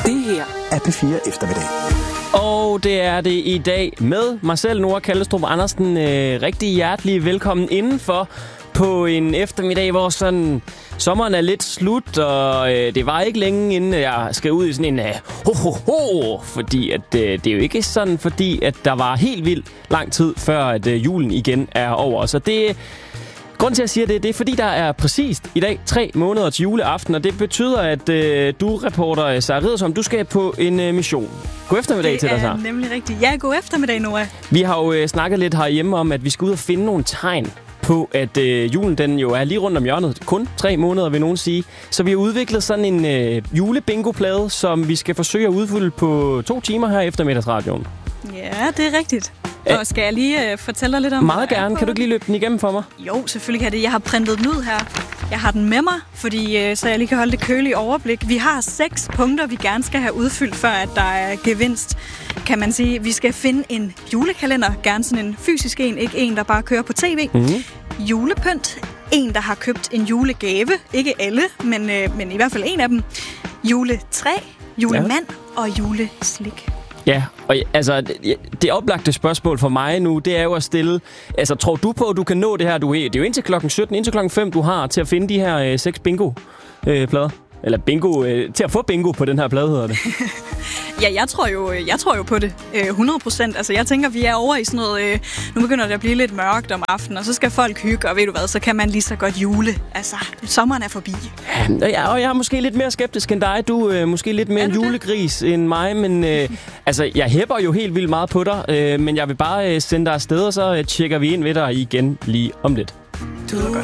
Det her er P4 Eftermiddag. Og det er det i dag med mig selv, Nora Kallestrup Andersen. Rigtig hjertelig velkommen indenfor på en eftermiddag, hvor sådan sommeren er lidt slut, og det var ikke længe, inden jeg skal ud i sådan en ho-ho-ho, fordi at, det er jo ikke sådan, fordi at der var helt vildt lang tid, før at julen igen er over. Så det grunden til, at jeg siger det er fordi, der er præcist i dag 3 måneder til juleaften, og det betyder, at du, reporter Sara Riddersholm, du skal på en mission. God eftermiddag til dig, Sara. Det er nemlig rigtigt. Ja, god eftermiddag, Nora. Vi har jo snakket lidt herhjemme om, at vi skal ud og finde nogle tegn på, at julen den jo er lige rundt om hjørnet. Kun 3 måneder, vil nogen sige. Så vi har udviklet sådan en julebingo-plade, som vi skal forsøge at udfylde på 2 timer her i eftermiddagsradioen. Ja, det er rigtigt. Og skal jeg lige fortælle dig lidt om... Meget gerne. Kan du ikke lige løbe den igennem for mig? Jo, selvfølgelig kan det. Jeg har printet den ud her. Jeg har den med mig, fordi så jeg lige kan holde det kølige overblik. Vi har 6 punkter, vi gerne skal have udfyldt, før at der er gevinst, kan man sige. Vi skal finde en julekalender, gerne sådan en fysisk en, ikke en, der bare kører på tv. Mm-hmm. Julepynt, en, der har købt en julegave. Ikke alle, men i hvert fald en af dem. Juletræ, julemand og juleslik. Ja, og altså, det oplagte spørgsmål for mig nu, det er jo at stille... Altså, tror du på, at du kan nå det her? Det er jo indtil klokken 17, indtil klokken 5, du har til at finde de her 6 bingo-plader. Eller bingo, til at få bingo på den her plade, hedder det. Ja, jeg tror jo på det. 100%. Altså, jeg tænker, vi er over i sådan noget... nu begynder det at blive lidt mørkt om aftenen, og så skal folk hygge, og ved du hvad, så kan man lige så godt jule. Altså, sommeren er forbi. Ja, og jeg er måske lidt mere skeptisk end dig. Du er måske lidt mere en julegris end mig, men altså, jeg hæpper jo helt vildt meget på dig, men jeg vil bare sende dig afsted, og så tjekker vi ind ved dig igen lige om lidt. Du godt.